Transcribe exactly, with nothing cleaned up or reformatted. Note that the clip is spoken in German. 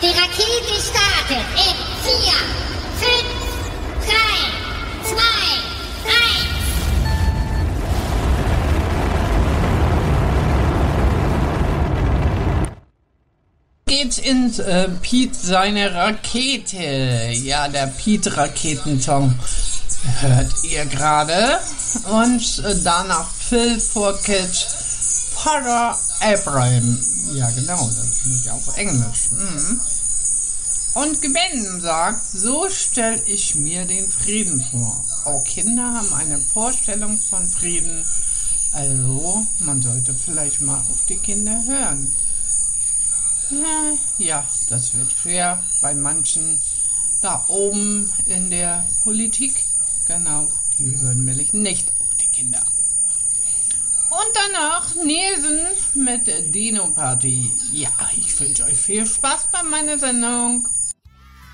Die Rakete startet in vier, fünf, drei, zwei, eins. Geht's in äh, Pete seine Rakete. Ja, der Pete-Raketensong hört ihr gerade. Und äh, danach Phil Fourcade, Father Abraham. Ja, genau, das finde ich auf Englisch. Mhm. Und Gwen sagt, so stelle ich mir den Frieden vor. Auch Kinder haben eine Vorstellung von Frieden. Also, man sollte vielleicht mal auf die Kinder hören. Ja, das wird schwer bei manchen da oben in der Politik. Genau, die hören nämlich nicht auf die Kinder. Und danach Nielsen mit Dino Party. Ja, ich wünsche euch viel Spaß bei meiner Sendung.